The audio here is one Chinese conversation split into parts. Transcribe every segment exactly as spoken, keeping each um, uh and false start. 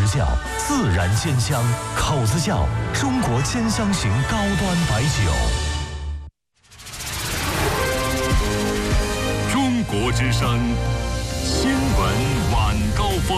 实窖，自然鲜香，口子窖，中国鲜香型高端白酒。 中国之声新闻晚高峰。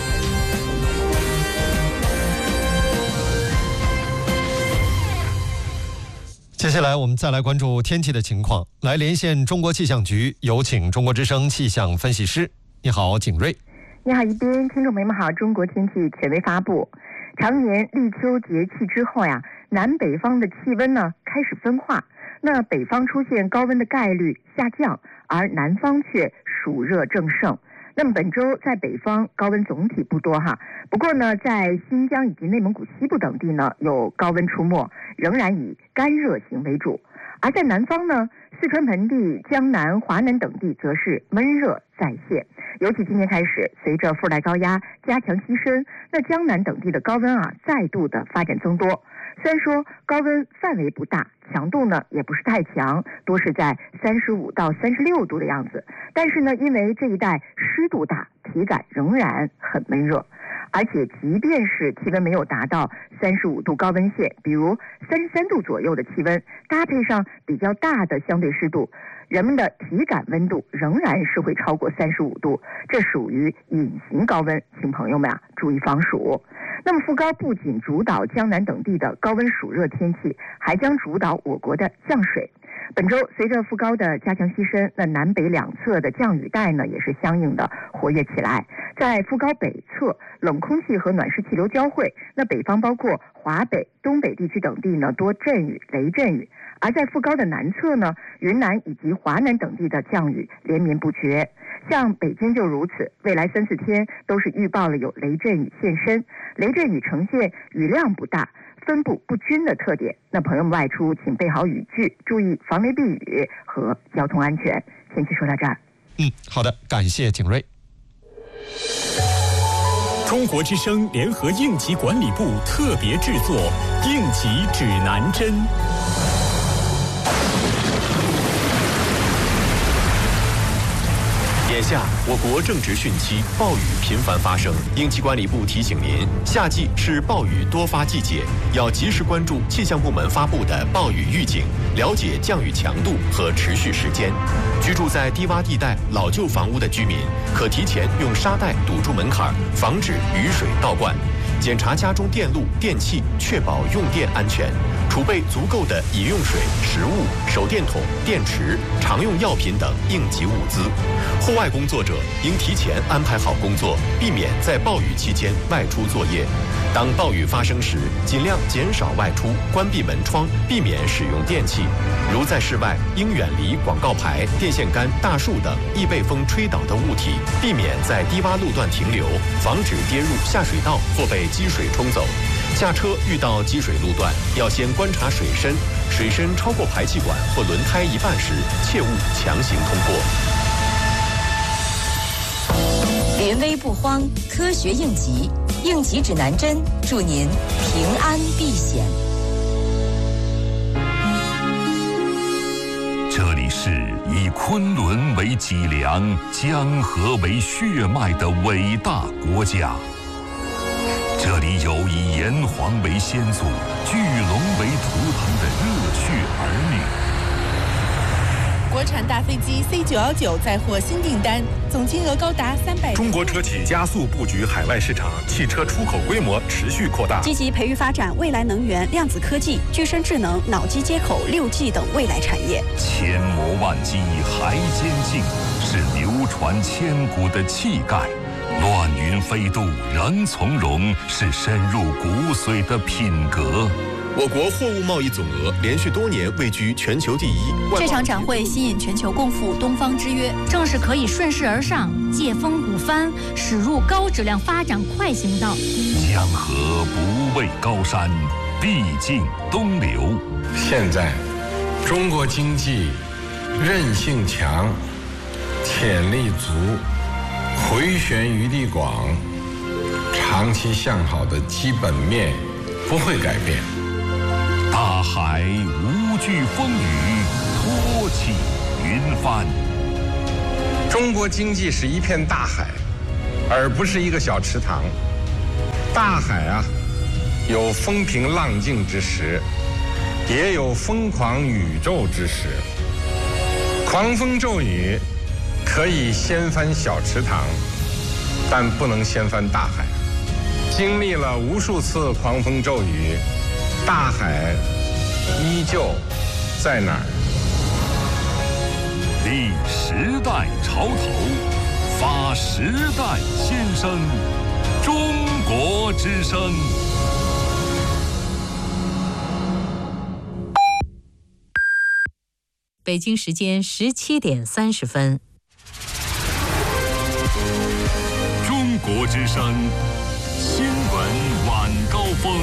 接下来我们再来关注天气的情况，来连线中国气象局，有请中国之声气象分析师。你好，景睿。 你好，宜宾，听众朋友们好。中国天气权威发布，常年立秋节气之后呀，南北方的气温呢开始分化，那北方出现高温的概率下降，而南方却暑热正盛。那么本周在北方高温总体不多哈，不过呢，在新疆以及内蒙古西部等地呢有高温出没，仍然以干热型为主。而在南方呢，四川盆地、江南、华南等地则是闷热再现。尤其今年开始，随着副带高压加强西伸，那江南等地的高温啊再度的发展增多。虽然说高温范围不大，强度呢也不是太强，多是在三十五到三十六度的样子，但是呢，因为这一带湿度大，体感仍然很闷热。而且即便是气温没有达到三十五度高温线，比如三十三度左右的气温，搭配上比较大的相对湿度，人们的体感温度仍然是会超过三十五度，这属于隐形高温，请朋友们啊注意防暑。那么副高不仅主导江南等地的高温暑热天气，还将主导我国的降水。本周随着副高的加强西伸，那南北两侧的降雨带呢也是相应的活跃起来。在副高北侧，冷空气和暖湿气流交汇，那北方包括华北、东北地区等地呢多阵雨、雷阵雨。而在副高的南侧呢，云南以及华南等地的降雨连绵不绝。像北京就如此，未来三四天都是预报了有雷阵雨现身，雷阵雨呈现雨量不大、分布不均的特点。那朋友们外出请备好雨具，注意防雷避雨和交通安全。天气说到这儿。 嗯，好的，感谢景睿。 中国之声联合应急管理部特别制作应急指南针。眼下我国正值汛期，暴雨频繁发生，应急管理部提醒您，夏季是暴雨多发季节，要及时关注气象部门发布的暴雨预警，了解降雨强度和持续时间。居住在低洼地带、老旧房屋的居民，可提前用沙袋堵住门槛，防止雨水倒灌。检查家中电路、电器，确保用电安全。储备足够的饮用水、食物、手电筒、电池、常用药品等应急物资。户外工作者应提前安排好工作，避免在暴雨期间外出作业。当暴雨发生时，尽量减少外出，关闭门窗，避免使用电器。如在室外，应远离广告牌、电线杆、大树等易被风吹倒的物体，避免在低洼路段停留，防止跌入下水道或被积水冲走。驾车遇到积水路段，要先观察水深，水深超过排气管或轮胎一半时，切勿强行通过。 临危不慌，科学应急，应急指南针，祝您平安避险。 这里是以昆仑为脊梁、江河为血脉的伟大国家。这里有以炎黄为先祖、巨龙为图腾的热血儿女。 国产大飞机 C 九一九再获新订单，总金额高达三百。 中国车企加速布局海外市场，汽车出口规模持续扩大， 积极培育发展未来能源、量子科技、具身智能、脑机接口、六 G 等未来产业。 千磨万击还坚劲，是流传千古的气概。乱云飞渡仍从容，是深入骨髓的品格。 我国货物贸易总额连续多年位居全球第一。 这场展会吸引全球共赴东方之约，正是可以顺势而上，借风鼓帆，驶入高质量发展快行道。 江河不畏高山，必尽东流。 现在，中国经济韧性强，潜力足，回旋余地广，长期向好的基本面不会改变。 大海无惧风雨，托起云帆。 中国经济是一片大海，而不是一个小池塘。 大海啊，有风平浪静之时，也有疯狂宇宙之时。狂风骤雨可以掀翻小池塘，但不能掀翻大海。经历了无数次狂风骤雨，大海依旧在哪儿？ 立时代潮头，发时代新声。中国之声。 北京时间十七点三十分。 中国之声新闻晚高峰。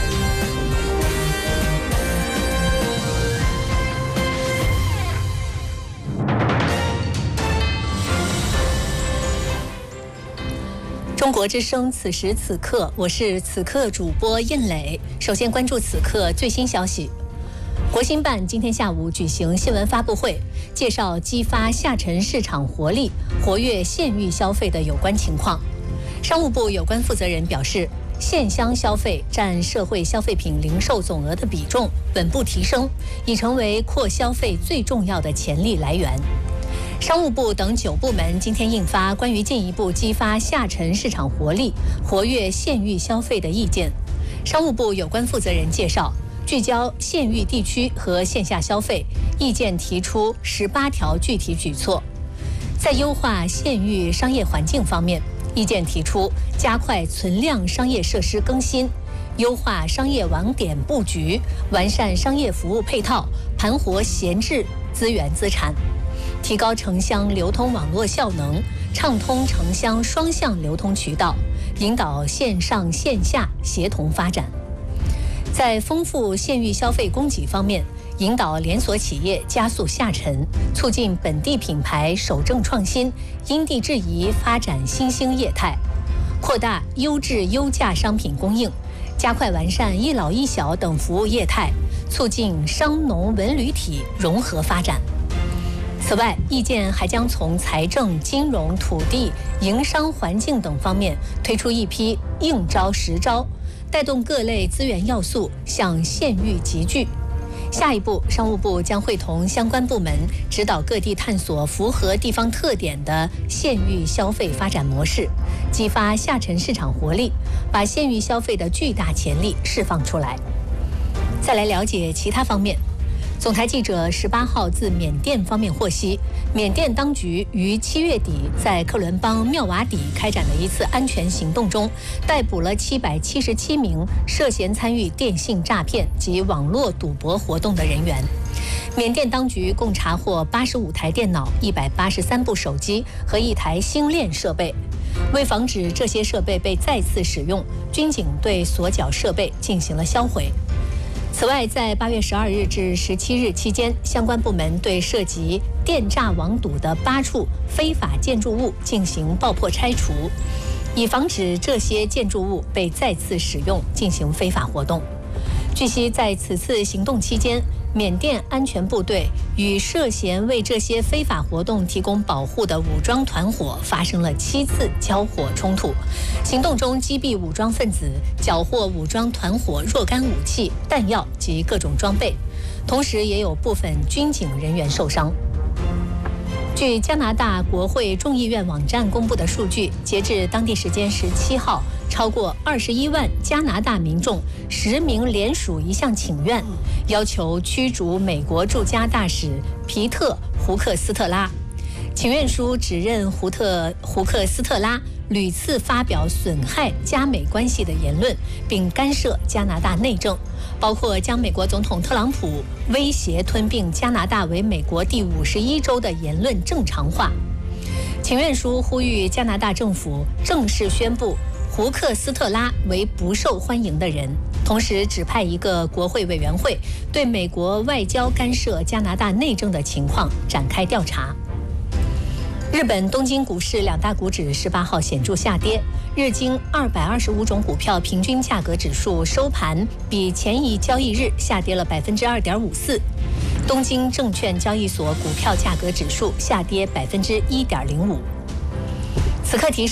中国之声，此时此刻，我是此刻主播燕磊。首先关注此刻最新消息。国新办今天下午举行新闻发布会，介绍激发下沉市场活力、活跃县域消费的有关情况。商务部有关负责人表示，县乡消费占社会消费品零售总额的比重稳步提升，已成为扩消费最重要的潜力来源。商务部等九部门今天印发关于进一步激发下沉市场活力、活跃县域消费的意见。商务部有关负责人介绍，聚焦县域地区和线下消费，意见提出十八条具体举措。在优化县域商业环境方面，意见提出加快存量商业设施更新，优化商业网点布局，完善商业服务配套，盘活闲置资源资产，提高城乡流通网络效能，畅通城乡双向流通渠道，引导线上线下协同发展。在丰富县域消费供给方面，引导连锁企业加速下沉，促进本地品牌守正创新，因地制宜发展新兴业态，扩大优质优价商品供应，加快完善一老一小等服务业态，促进商农文旅体融合发展。此外，意见还将从财政、金融、土地、营商环境等方面推出一批应招实招，带动各类资源要素向县域集聚。下一步，商务部将会同相关部门指导各地探索符合地方特点的县域消费发展模式，激发下沉市场活力，把县域消费的巨大潜力释放出来。再来了解其他方面。总台记者十八号自缅甸方面获悉，缅甸当局于七月底在克伦邦妙瓦底开展的一次安全行动中，逮捕了七百七十七名涉嫌参与电信诈骗及网络赌博活动的人员。缅甸当局共查获八十五台电脑、一百八十三部手机和一台星链设备。为防止这些设备被再次使用，军警对所缴设备进行了销毁。此外，在八月十二日至十七日期间，相关部门对涉及电诈网赌的八处非法建筑物进行爆破拆除，以防止这些建筑物被再次使用进行非法活动。据悉，在此次行动期间，缅甸安全部队与涉嫌为这些非法活动提供保护的武装团伙发生了七次交火冲突，行动中击毙武装分子，缴获武装团伙若干武器、弹药及各种装备，同时也有部分军警人员受伤。据加拿大国会众议院网站公布的数据，截至当地时间十七号，超过二十一万加拿大民众实名联署一项请愿，要求驱逐美国驻加大使皮特·胡克斯特拉。请愿书指认胡特胡克斯特拉屡次发表损害加美关系的言论，并干涉加拿大内政，包括将美国总统特朗普威胁吞并加拿大为美国第五十一州的言论正常化。请愿书呼吁加拿大政府正式宣布胡克斯特拉为不受欢迎的人，同时指派一个国会委员会对美国外交干涉加拿大内政的情况展开调查。日本东京股市两大股指十八号显著下跌，日经二百二十五种股票平均价格指数收盘比前一交易日下跌了百分之二点五四，东京证券交易所股票价格指数下跌百分之一点零五。此刻提示：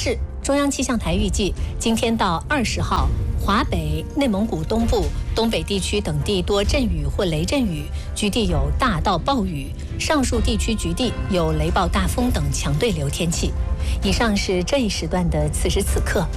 中央气象台预计，今天到二十号，华北、内蒙古东部、东北地区等地多阵雨或雷阵雨，局地有大到暴雨，上述地区局地有雷暴大风等强对流天气。以上是这一时段的此时此刻。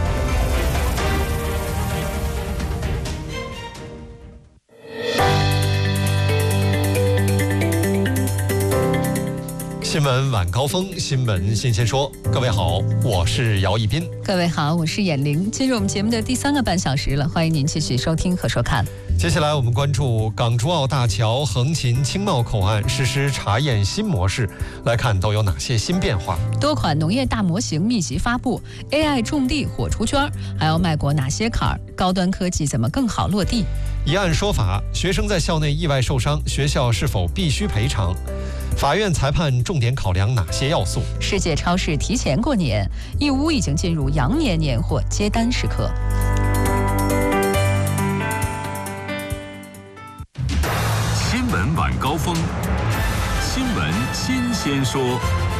新闻晚高峰，新闻新鲜说。各位好，我是姚一斌。 各位好，我是闫玲。进入我们节目的第三个半小时了，欢迎您继续收听和收看。 接下来我们关注港珠澳大桥横琴青茂口岸实施查验新模式，来看都有哪些新变化。 多款农业大模型密集发布 ，A I 种地火出圈，还要迈过哪些坎儿？高端科技怎么更好落地？ 一案说法，学生在校内意外受伤，学校是否必须赔偿？法院裁判重点考量哪些要素？ 世界超市提前过年，义乌已经进入羊年年货接单时刻。 新闻晚高峰，新闻新鲜说。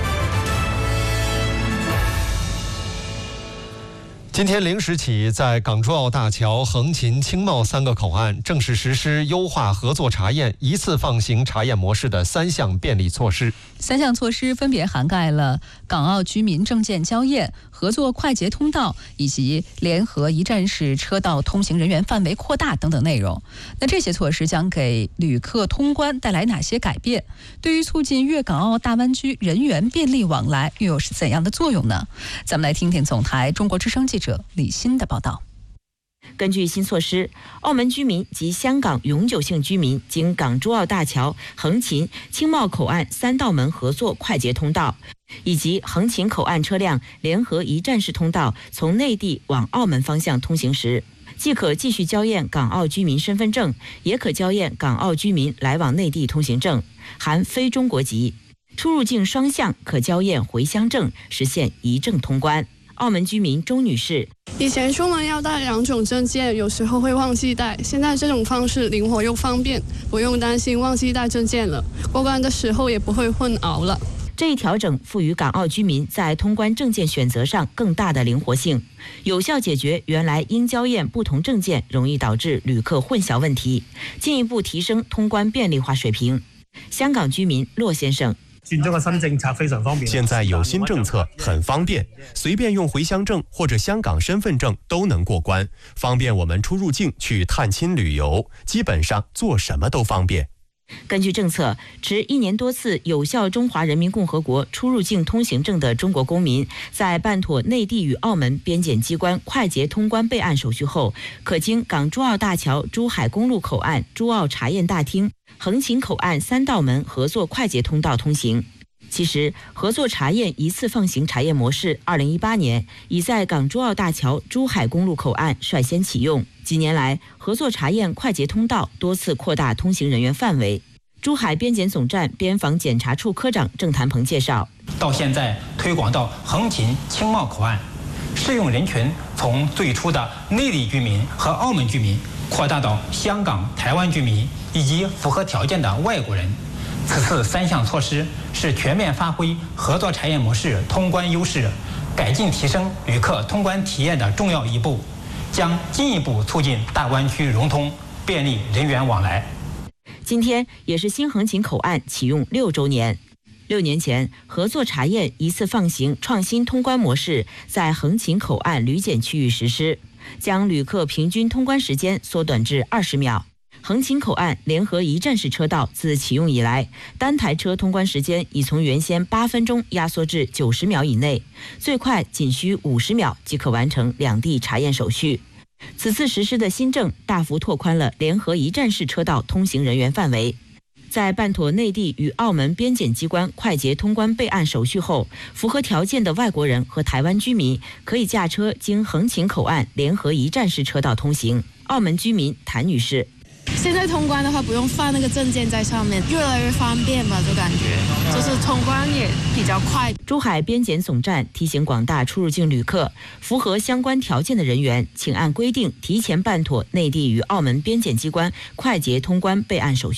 今天零时起，在港珠澳大桥、横琴、青茂三个口岸正式实施优化合作查验、一次放行查验模式的三项便利措施。 三项措施分别涵盖了港澳居民证件交验、合作快捷通道以及联合一站式车道通行人员范围扩大等等内容。那这些措施将给旅客通关带来哪些改变？对于促进粤港澳大湾区人员便利往来又有是怎样的作用呢？咱们来听听总台中国之声记者李欣的报道。 根据新措施，澳门居民及香港永久性居民经港珠澳大桥、横琴、青茂口岸三道门合作快捷通道，以及横琴口岸车辆联合一站式通道从内地往澳门方向通行时，既可继续交验港澳居民身份证，也可交验港澳居民来往内地通行证，含非中国籍。出入境双向可交验回乡证，实现一证通关。澳门居民周女士： 以前出门要带两种证件，有时候会忘记带，现在这种方式灵活又方便，不用担心忘记带证件了，过关的时候也不会混淆了。 这一调整赋予港澳居民在通关证件选择上更大的灵活性，有效解决原来因交验不同证件容易导致旅客混淆问题，进一步提升通关便利化水平。香港居民骆先生： 轉咗個新政策非常方便。 現在有新政策，很方便，隨便用回鄉證或者香港身份證都能過關，方便我們出入境去探親旅遊，基本上做什麼都方便。 根據政策，持一年多次有效中華人民共和國出入境通行證的中國公民，在辦妥內地與澳門邊檢機關快捷通關備案手續後，可經港珠澳大橋珠海公路口岸珠澳查驗大廳、橫琴口岸三道門合作快捷通道通行。其實，合作查驗一次放行查驗模式二零一八年已在港珠澳大橋珠海公路口岸率先啟用。幾年來，合作查驗快捷通道多次擴大通行人員範圍。珠海邊檢總站邊防檢查處科長鄭譚鵬介紹， 到現在推廣到橫琴、青茂口岸，適用人群從最初的內地居民和澳門居民擴大到香港、台灣居民以及符合條件的外國人。此次三項措施是全面發揮合作查驗模式通關優勢，改進提升旅客通關體驗的重要一步，將進一步促進大灣區融通，便利人員往來。 今天也是新橫琴口岸啟用六週年。六年前，合作查驗一次放行創新通關模式在橫琴口岸旅檢區域實施，將旅客平均通關時間縮短至二十秒。橫琴口岸聯合一站式車道自啟用以來，單台車通關時間已從原先八分鐘壓縮至九十秒以內，最快僅需五十秒即可完成兩地查驗手續。此次實施的新政大幅拓寬了聯合一站式車道通行人員範圍。在辦妥內地與澳門邊檢機關快捷通關備案手續後，符合條件的外國人和台灣居民可以駕車經橫琴口岸聯合一站式車道通行。澳門居民譚女士： 現在通關的話，不用放那個證件在上面，越來越方便吧，就感覺就是通關也比較快。 珠海邊檢總站提醒廣大出入境旅客，符合相關條件的人員，請按規定提前辦妥內地與澳門邊檢機關快捷通關備案手續。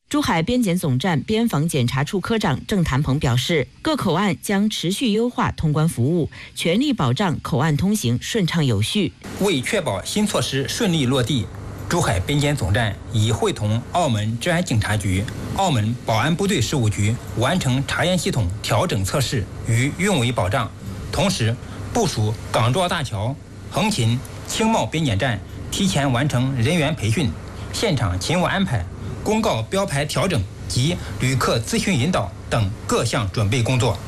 珠海边检总站边防检查处科长郑谭鹏表示，各口岸将持续优化通关服务，全力保障口岸通行顺畅有序。 为确保新措施顺利落地，珠海边检总站已会同澳门治安警察局、澳门保安部队事务局完成查验系统调整测试与运维保障，同时部署港珠澳大桥、横琴、青茂边检站提前完成人员培训、现场勤务安排、公告标牌调整及旅客咨询引导等各项准备工作。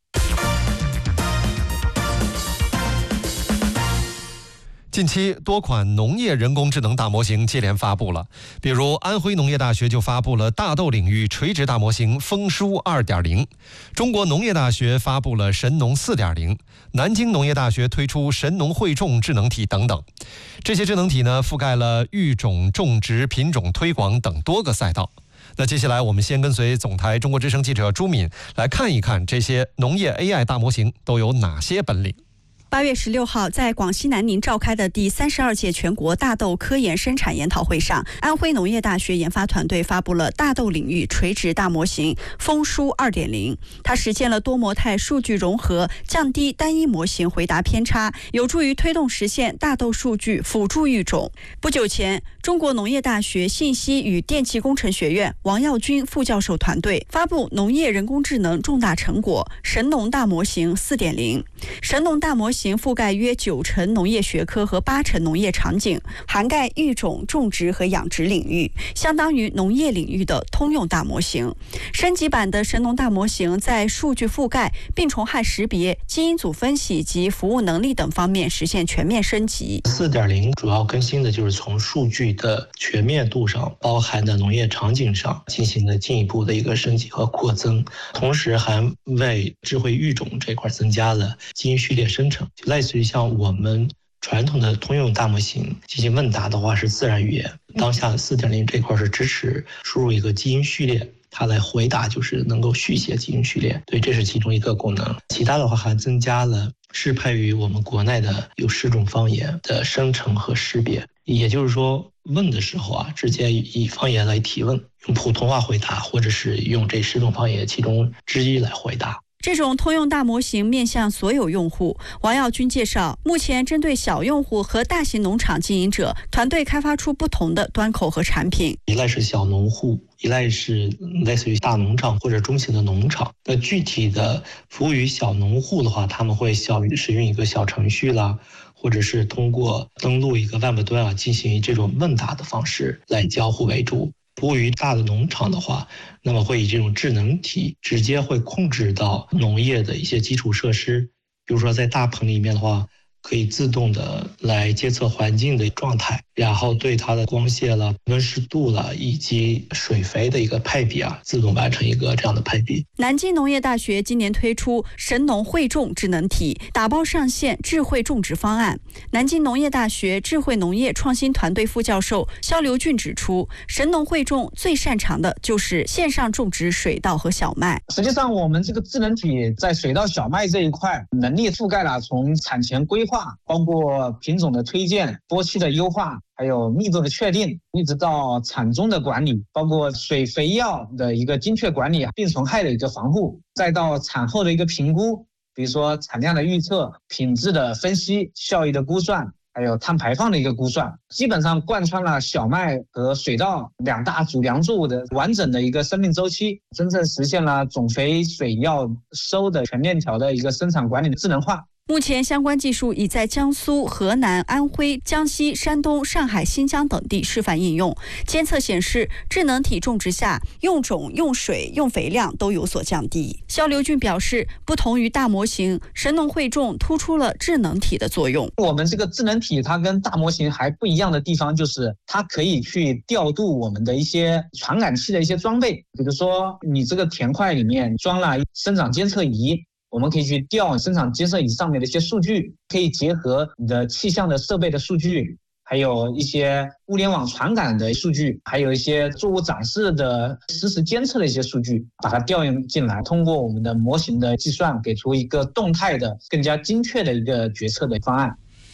近期多款农业人工智能大模型接连发布了，比如安徽农业大学就发布了大豆领域垂直大模型丰舒 二点零， 中国农业大学发布了神农 四点零， 南京农业大学推出神农汇种智能体等等。这些智能体呢，覆盖了育种、种植、品种推广等多个赛道。那接下来我们先跟随总台中国之声记者朱敏来看一看这些农业 A I 大模型都有哪些本领。 八月十六号，在广西南宁召开的第三十二届全国大豆科研生产研讨会上，安徽农业大学研发团队发布了大豆领域垂直大模型丰舒 二点零， 它实现了多模态数据融合，降低单一模型回答偏差，有助于推动实现大豆数据辅助育种。不久前，中国农业大学信息与电气工程学院王耀军副教授团队发布农业人工智能重大成果神农大模型 四点零。 神农大模型覆盖约九成农业学科和八成农业场景，涵盖育种、种植和养殖领域，相当于农业领域的通用大模型。升级版的神农大模型在数据覆盖、病虫害识别、基因组分析及服务能力等方面实现全面升级。 四点零 主要更新的就是从数据的全面度上，包含的农业场景上进行了进一步的一个升级和扩增，同时还为智慧育种这块增加了基因序列生成，类似于像我们传统的通用大模型进行问答的话是自然语言，当下的 四点零 这块是支持输入一个基因序列，它来回答就是能够续写基因序列，对，这是其中一个功能。其他的话还增加了适配于我们国内的有十种方言的生成和识别，也就是说问的时候啊，直接以方言来提问，用普通话回答，或者是用这十种方言其中之一来回答。 这种通用大模型面向所有用户。王耀军介绍，目前针对小用户和大型农场经营者，团队开发出不同的端口和产品。 一类是小农户，一类是类似于大农场或者中型的农场。那具体的服务于小农户的话，他们会小使用一个小程序啦，或者是通过登录一个 Web 端啊，进行这种问答的方式来交互为主。服务于大的农场的话，那么会以这种智能体直接会控制到农业的一些基础设施，比如说在大棚里面的话，可以自动的来监测环境的状态，然后对它的光线了、温湿度了以及水肥的一个配比啊，自动完成一个这样的配比。 南京农业大学今年推出神农汇种智能体，打包上线智慧种植方案。南京农业大学智慧农业创新团队副教授肖刘俊指出，神农汇种最擅长的就是线上种植水稻和小麦。 实际上，我们这个智能体在水稻、小麦这一块能力覆盖了从产前规划，包括品种的推荐、播期的优化，还有密度的确定，一直到产中的管理，包括水肥药的一个精确管理、病虫害的一个防护，再到产后的一个评估，比如说产量的预测、品质的分析、效益的估算，还有碳排放的一个估算，基本上贯穿了小麦和水稻两大主粮作物的完整的一个生命周期，真正实现了种肥、水药、收的全链条的一个生产管理的智能化。 目前相关技术已在江苏、河南、安徽、江西、山东、上海、新疆等地示范应用。监测显示，智能体种植下用种、用水、用肥量都有所降低。肖刘俊表示，不同于大模型，神农汇种突出了智能体的作用。 我们这个智能体它跟大模型还不一样的地方，就是它可以去调度我们的一些传感器的一些装备，比如说你这个田块里面装了生长监测仪，我们可以去调生产监测仪上面的一些数据，可以结合你的气象的设备的数据，还有一些物联网传感的数据，还有一些作物长势的实时监测的一些数据，把它调用进来，通过我们的模型的计算，给出一个动态的、更加精确的一个决策的方案。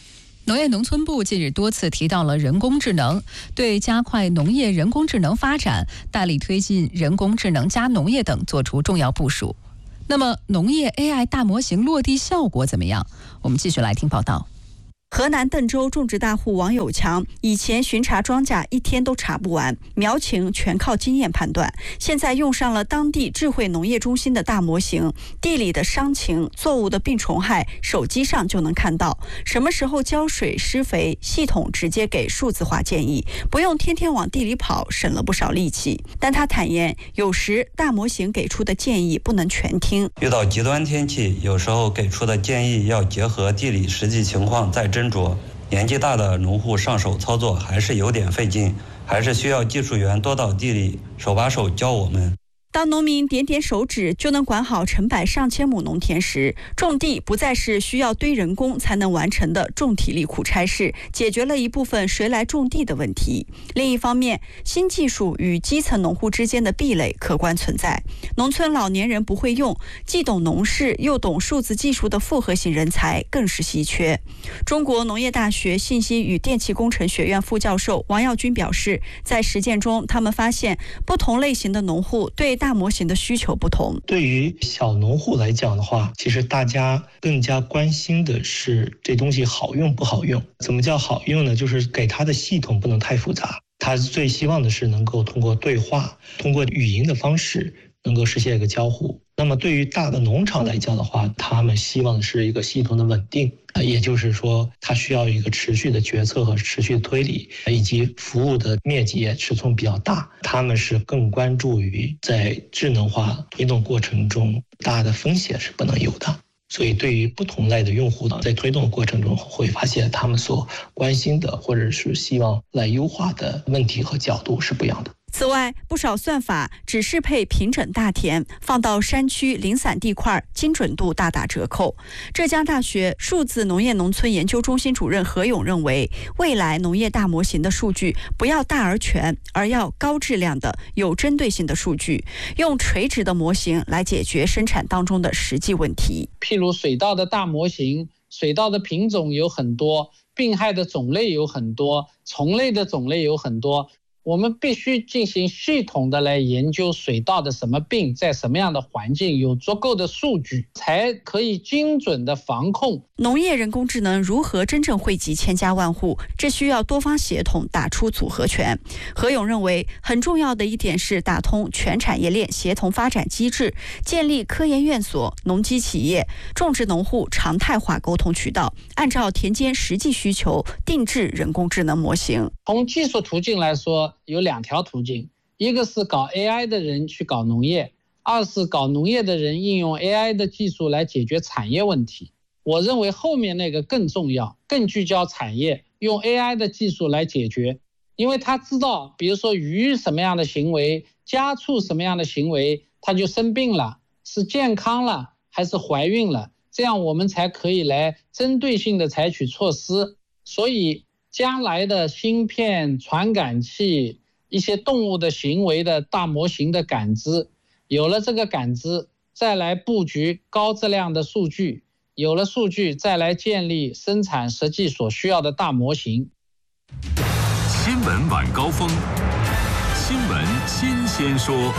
农业农村部近日多次提到了人工智能，对加快农业人工智能发展、大力推进人工智能加农业等做出重要部署。那么，农业 A I 大模型落地效果怎么样？我们继续来听报道。河南邓州种植大户王有强以前巡查庄稼一天都查不完，苗情全靠经验判断。现在用上了当地智慧农业中心的大模型，地里的伤情、作物的病虫害，手机上就能看到。什么时候浇水、施肥，系统直接给数字化建议，不用天天往地里跑，省了不少力气。但他坦言，有时大模型给出的建议不能全听。 遇到极端天气，有时候给出的建议要结合地理实际情况再斟酌，年纪大的农户上手操作还是有点费劲，还是需要技术员多到地里手把手教我们。 当农民点点手指就能管好成百上千亩农田时，种地不再是需要堆人工才能完成的重体力苦差事，解决了一部分谁来种地的问题。另一方面，新技术与基层农户之间的壁垒客观存在，农村老年人不会用，既懂农事又懂数字技术的复合型人才更是稀缺。中国农业大学信息与电气工程学院副教授王耀军表示，在实践中，他们发现不同类型的农户对大模型的需求不同。 对于小农户来讲的话，其实大家更加关心的是这东西好用不好用。怎么叫好用呢？就是给它的系统不能太复杂，他最希望的是能够通过对话，通过语音的方式能够实现一个交互。那么对于大的农场来讲的话，他们希望的是一个系统的稳定，也就是说它需要一个持续的决策和持续的推理，以及服务的面积尺寸比较大。他们是更关注于在智能化推动过程中大的风险是不能有的。所以对于不同类的用户呢，在推动的过程中会发现他们所关心的或者是希望来优化的问题和角度是不一样的。 此外，不少算法只适配平整大田，放到山区零散地块，精准度大打折扣。浙江大学数字农业农村研究中心主任何勇认为，未来农业大模型的数据不要大而全，而要高质量的、有针对性的数据，用垂直的模型来解决生产当中的实际问题。 譬如水稻的大模型，水稻的品种有很多，病害的种类有很多，虫类的种类有很多。我们必须进行系统的来研究水稻的什么病，在什么样的环境，有足够的数据，才可以精准的防控。 农业人工智能如何真正惠及千家万户，这需要多方协同，打出组合拳。何勇认为，很重要的一点是打通全产业链协同发展机制，建立科研院所、农机企业、种植农户常态化沟通渠道，按照田间实际需求定制人工智能模型。 从技术途径来说，有两条途径，一个是搞 A I 的人去搞农业，二是搞农业的人应用 A I 的技术来解决产业问题。我认为后面那个更重要，更聚焦产业，用 A I 的技术来解决，因为他知道，比如说鱼什么样的行为，家畜什么样的行为，它就生病了，是健康了还是怀孕了，这样我们才可以来针对性的采取措施。所以将来的芯片、传感器、一些动物的行为的大模型的感知，有了这个感知，再来布局高质量的数据，有了数据，再来建立生产实际所需要的大模型。 新闻晚高峰，新闻新鲜说。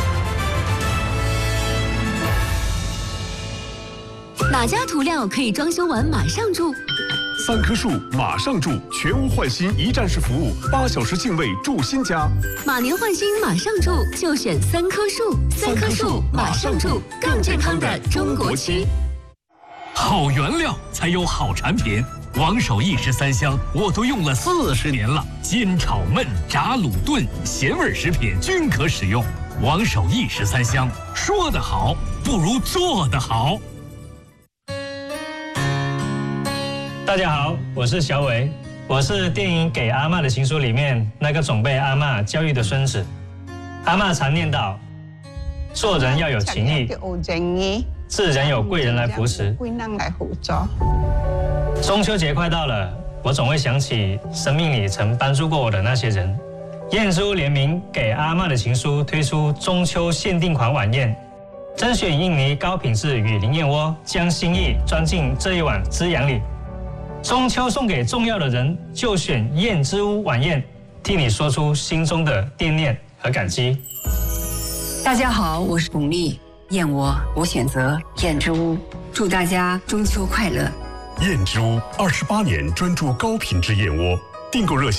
哪家涂料可以装修完马上住？ 三棵树马上住，全屋换新一站式服务，八小时净位住新家。 马年换新马上住，就选三棵树。三棵树马上住，更健康的中国漆。 好原料才有好产品，王守义十三香我都用了四十年了，煎炒焖炸卤炖咸味食品均可使用。王守义十三香，说得好不如做得好。 大家好，我是小伟，我是电影《给阿嬷的情书》里面那个总被阿嬷教育的孙子。阿嬷常念叨，做人要有情义，自然有贵人来扶持。中秋节快到了，我总会想起生命里曾帮助过我的那些人。燕珠联名《给阿嬷的情书》推出中秋限定款晚宴，甄选印尼高品质雨林燕窝，将心意装进这一碗滋养里。 中秋送给重要的人，就选燕之屋晚宴，替你说出心中的惦念和感激。 大家好，我是巩俐，燕窝我选择燕之屋，祝大家中秋快乐。 燕之屋二十八年专注高品质燕窝，订购热线。